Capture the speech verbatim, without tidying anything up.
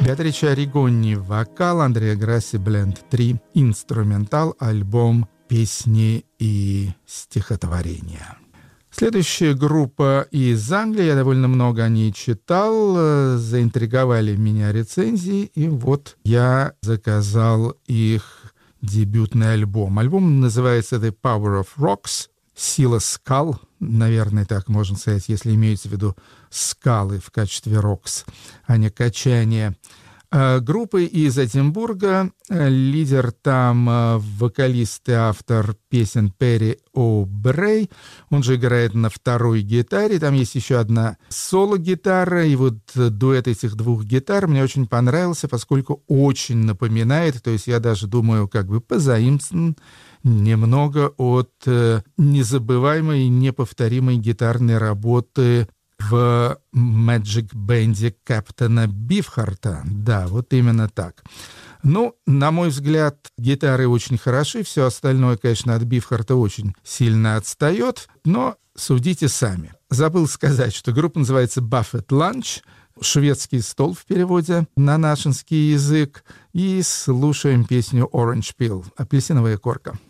Беатриче Орригони — вокал, Андреа Грасси — бленд три, инструментал, альбом «Песни и стихотворения». Следующая группа из Англии, я довольно много о ней читал, заинтриговали меня рецензии, и вот я заказал их дебютный альбом. Альбом называется «The Power of Rocks», «Сила скал», наверное, так можно сказать, если имеется в виду скалы в качестве «рокс», а не качание. Группы из Эдинбурга, лидер там вокалист и автор песен Перри О'Брей, он же играет на второй гитаре, там есть еще одна соло-гитара, и вот дуэт этих двух гитар мне очень понравился, поскольку очень напоминает, то есть я даже думаю, как бы позаимствован немного от незабываемой и неповторимой гитарной работы в Magic Band'е Кэптона Бифхарта. Да, вот именно так. Ну, на мой взгляд, гитары очень хороши, все остальное, конечно, от Бифхарта очень сильно отстает, но судите сами. Забыл сказать, что группа называется Buffett Lunch, шведский стол в переводе на нашинский язык, и слушаем песню Orange Peel, апельсиновая корка.